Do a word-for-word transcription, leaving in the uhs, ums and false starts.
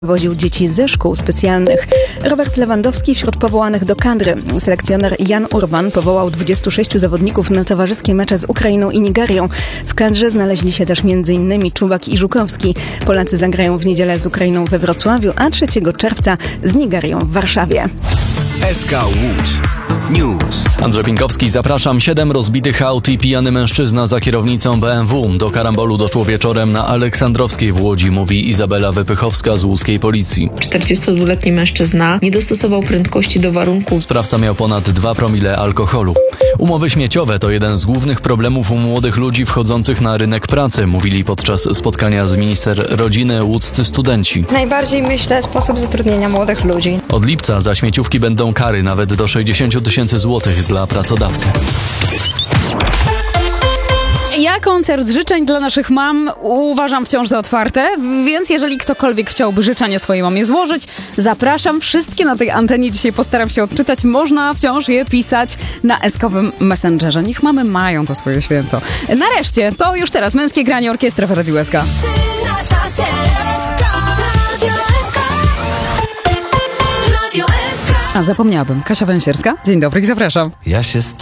Woził dzieci ze szkół specjalnych. Robert Lewandowski wśród powołanych do kadry. Selekcjoner Jan Urban powołał dwudziestu sześciu zawodników na towarzyskie mecze z Ukrainą i Nigerią. W kadrze znaleźli się też m.in. Czubak i Żukowski. Polacy zagrają w niedzielę z Ukrainą we Wrocławiu, a trzeciego czerwca z Nigerią w Warszawie. S K Łódź News. Andrzej Pinkowski, zapraszam. Siedem rozbitych aut i pijany mężczyzna za kierownicą B M W. Do karambolu doszło wieczorem na Aleksandrowskiej w Łodzi, mówi Izabela Wypychowska z łódzkiej policji. czterdziestodwuletni mężczyzna nie dostosował prędkości do warunków. Sprawca miał ponad dwa promile alkoholu. Umowy śmieciowe to jeden z głównych problemów u młodych ludzi wchodzących na rynek pracy, mówili podczas spotkania z minister rodziny łódzcy studenci. Najbardziej, myślę, sposób zatrudnienia młodych ludzi. Od lipca za śmieciówki będą kary nawet do sześćdziesiąt tysięcy złotych dla pracodawcy. Ja koncert życzeń dla naszych mam uważam wciąż za otwarte, więc jeżeli ktokolwiek chciałby życzenie swojej mamie złożyć, zapraszam. Wszystkie na tej antenie dzisiaj postaram się odczytać. Można wciąż je pisać na eskowym Messengerze. Niech mamy mają to swoje święto. Nareszcie, to już teraz męskie granie orkiestry w Radiu S K. A zapomniałabym. Kasia Węsierska. Dzień dobry i zapraszam. Ja się